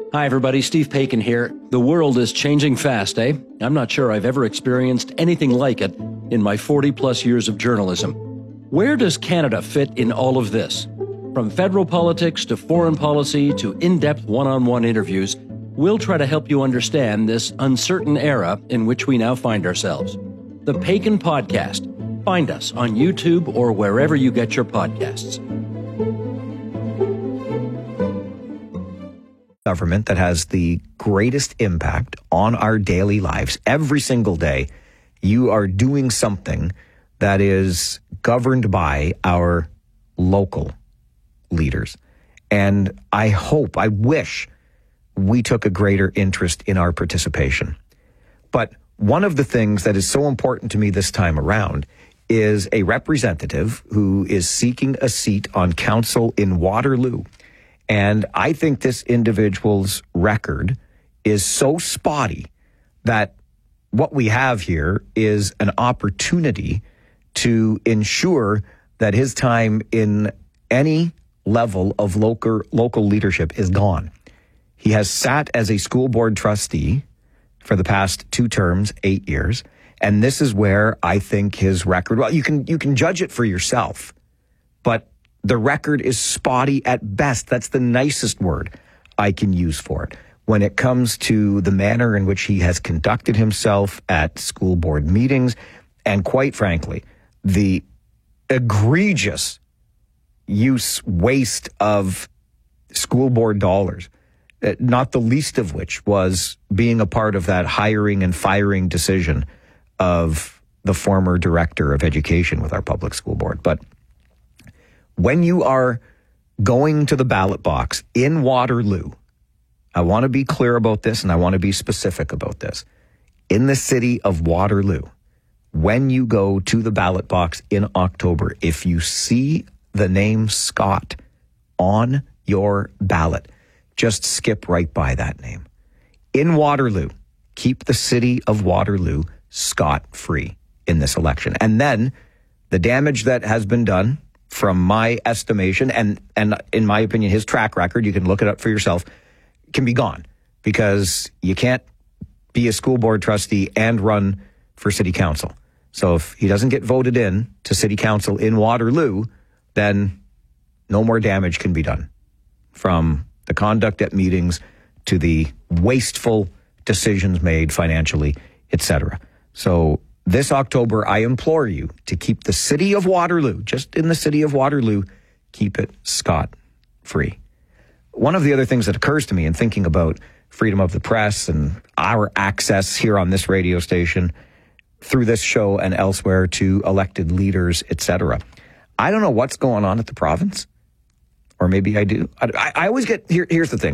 Hi, everybody. Steve Paikin here. The world is changing fast, eh? I'm not sure I've ever experienced anything like it in my 40-plus years of journalism. Where does Canada fit in all of this? From federal politics to foreign policy to in-depth one-on-one interviews, we'll try to help you understand this uncertain era in which we now find ourselves. The Paikin Podcast. Find us on YouTube or wherever you get your podcasts. Government that has the greatest impact on our daily lives. Every single day, you are doing something that is governed by our local leaders. And I wish we took a greater interest in our participation. But one of the things that is so important to me this time around is a representative who is seeking a seat on council in Waterloo. And I think this individual's record is so spotty that what we have here is an opportunity to ensure that his time in any level of local leadership is gone. He has sat as a school board trustee for the past 2 terms, 8 years. And this is where I think his record, well, you can judge it for yourself, but the record is spotty at best. That's the nicest word I can use for it. When it comes to the manner in which he has conducted himself at school board meetings, and quite frankly, the egregious waste of school board dollars, not the least of which was being a part of that hiring and firing decision of the former director of education with our public school board. But when you are going to the ballot box in Waterloo, I want to be clear about this and I want to be specific about this. In the city of Waterloo, when you go to the ballot box in October, if you see the name Scott on your ballot, just skip right by that name. In Waterloo, keep the city of Waterloo scot-free in this election. And then the damage that has been done, from my estimation, and in my opinion, his track record, you can look it up for yourself, can be gone. Because you can't be a school board trustee and run for city council. So if he doesn't get voted in to city council in Waterloo, then no more damage can be done. From the conduct at meetings to the wasteful decisions made financially, etc. So this October, I implore you to keep the city of Waterloo, just in the city of Waterloo, keep it scot-free. One of the other things that occurs to me in thinking about freedom of the press and our access here on this radio station, through this show and elsewhere, to elected leaders, etc. I don't know what's going on at the province, or maybe I do. I always get, here's the thing,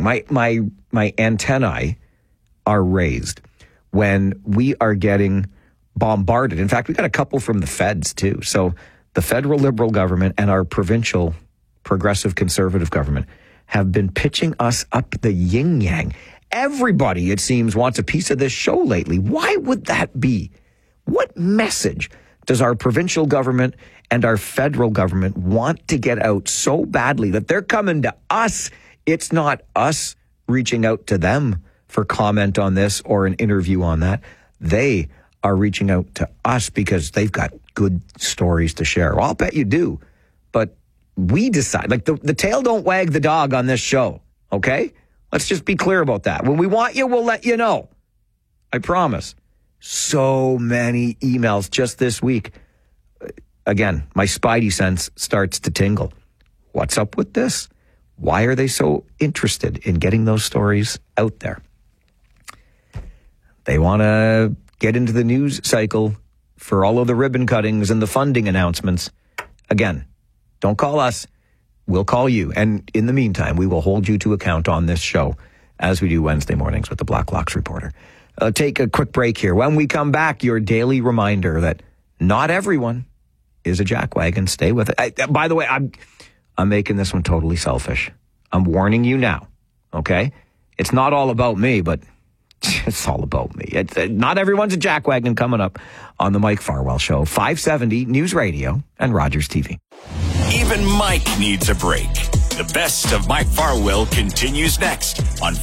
my antennae are raised when we are getting bombarded. In fact, we got a couple from the feds too. So the federal Liberal government and our provincial progressive Conservative government have been pitching us up the yin-yang. Everybody, it seems, wants a piece of this show lately. Why would that be? What message does our provincial government and our federal government want to get out so badly that they're coming to us? It's not us reaching out to them for comment on this or an interview on that. They are reaching out to us because they've got good stories to share. Well, I'll bet you do. But we decide, like the tail don't wag the dog on this show, okay? Let's just be clear about that. When we want you, we'll let you know. I promise. So many emails just this week. Again, my spidey sense starts to tingle. What's up with this? Why are they so interested in getting those stories out there? They want to get into the news cycle for all of the ribbon cuttings and the funding announcements. Again, don't call us. We'll call you. And in the meantime, we will hold you to account on this show, as we do Wednesday mornings with the Blacklocks Reporter. Take a quick break here. When we come back, your daily reminder that not everyone is a jackwagon. Stay with it. By the way, I'm making this one totally selfish. I'm warning you now, okay? It's not all about me, but it's all about me. Not everyone's a jackwagon. Coming up on the Mike Farwell Show, 570 News Radio and Rogers TV. Even Mike needs a break. The best of Mike Farwell continues next on